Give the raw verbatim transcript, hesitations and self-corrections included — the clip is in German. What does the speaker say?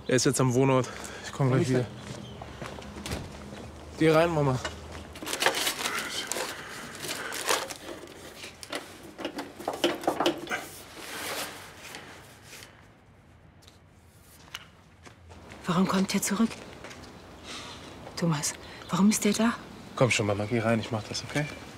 Er ist jetzt am Wohnort. Ich komme gleich wieder. Geh rein, Mama. Warum kommt er zurück? Thomas, warum ist er da? Komm schon, Mama, geh rein, ich mach das, okay?